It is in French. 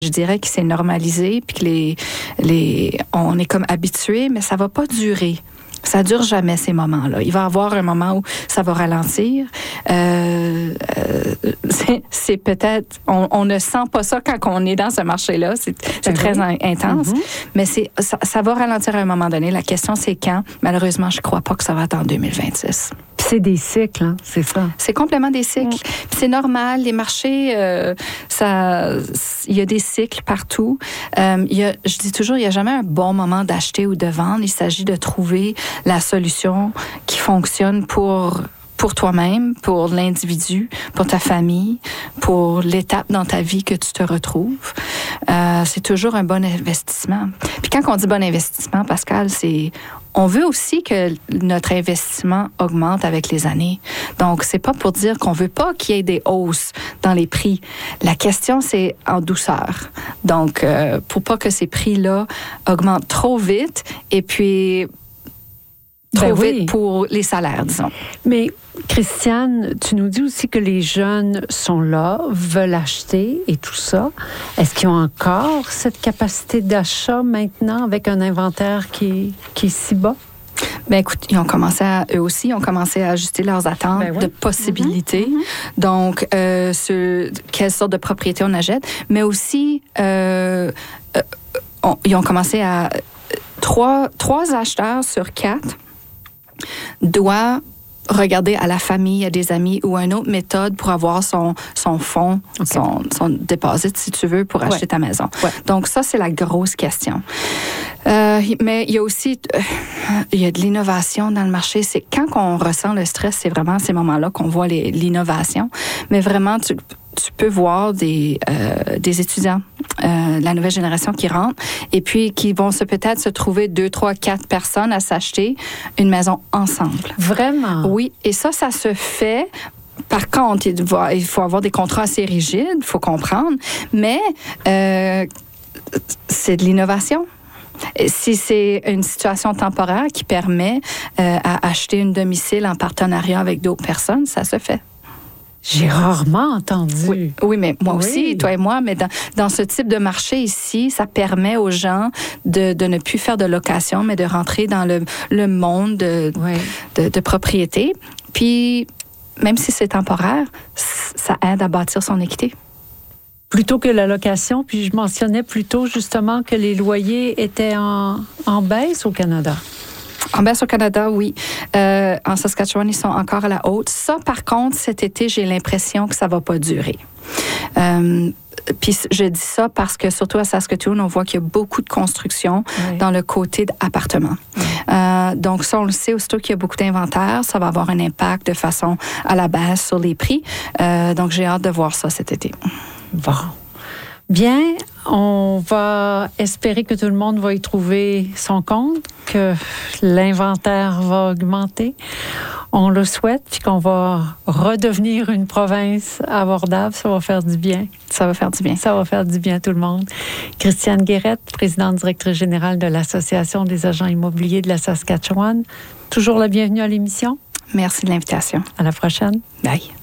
Je dirais que c'est normalisé, puis que on est comme habitué, mais ça va pas durer. Ça dure jamais, ces moments-là. Il va y avoir un moment où ça va ralentir. C'est peut-être... On ne sent pas ça quand on est dans ce marché-là. C'est très intense. Mm-hmm. Mais ça va ralentir à un moment donné. La question, c'est quand. Malheureusement, je crois pas que ça va être en 2026. Puis c'est des cycles, hein? C'est ça. C'est complètement des cycles. Puis c'est normal. Les marchés, il y a des cycles partout. Je dis toujours, il n'y a jamais un bon moment d'acheter ou de vendre. Il s'agit de trouver la solution qui fonctionne pour toi-même, pour l'individu, pour ta famille, pour l'étape dans ta vie que tu te retrouves. C'est toujours un bon investissement. Puis quand on dit bon investissement, Pascal, on veut aussi que notre investissement augmente avec les années. Donc, c'est pas pour dire qu'on veut pas qu'il y ait des hausses dans les prix. La question, c'est en douceur. Donc, pour pas que ces prix-là augmentent trop vite et puis trop vite pour les salaires, disons. Mais Christiane, tu nous dis aussi que les jeunes sont là, veulent acheter et tout ça. Est-ce qu'ils ont encore cette capacité d'achat maintenant avec un inventaire qui est si bas? Ben écoute, eux aussi ont commencé à ajuster leurs attentes de possibilités. Mm-hmm. Donc, quelle sorte de propriété on achète, mais aussi ils ont commencé à 3 acheteurs sur 4 doit regarder à la famille, à des amis ou une autre méthode pour avoir son fonds, son deposit, si tu veux, pour acheter ta maison. Ouais. Donc, ça, c'est la grosse question. Mais il y a aussi il y a de l'innovation dans le marché. C'est quand on ressent le stress, c'est vraiment ces moments-là qu'on voit l'innovation. Mais vraiment, tu peux voir des étudiants, la nouvelle génération qui rentre et puis qui vont peut-être se trouver 2, 3, 4 personnes à s'acheter une maison ensemble. Vraiment? Oui, et ça se fait. Par contre, il faut avoir des contrats assez rigides, il faut comprendre, mais c'est de l'innovation. Si c'est une situation temporaire qui permet à acheter une domicile en partenariat avec d'autres personnes, ça se fait. J'ai rarement entendu. Oui, mais moi aussi, toi et moi, mais dans ce type de marché ici, ça permet aux gens de ne plus faire de location, mais de rentrer dans le monde de propriété. Puis, même si c'est temporaire, ça aide à bâtir son équité. Plutôt que la location, puis je mentionnais plus tôt justement que les loyers étaient en baisse au Canada. En baisse au Canada, oui. En Saskatchewan, ils sont encore à la hausse. Ça, par contre, cet été, j'ai l'impression que ça va pas durer. Puis je dis ça parce que, surtout à Saskatoon, on voit qu'il y a beaucoup de construction dans le côté d'appartements. Donc ça, on le sait, aussitôt qu'il y a beaucoup d'inventaire, ça va avoir un impact de façon à la baisse sur les prix. Donc j'ai hâte de voir ça cet été. Bon. Bien, on va espérer que tout le monde va y trouver son compte, que l'inventaire va augmenter. On le souhaite, puis qu'on va redevenir une province abordable. Ça va faire du bien. Ça va faire du bien. Ça va faire du bien à tout le monde. Christiane Guérette, présidente directrice générale de l'Association des agents immobiliers de la Saskatchewan. Toujours la bienvenue à l'émission. Merci de l'invitation. À la prochaine. Bye.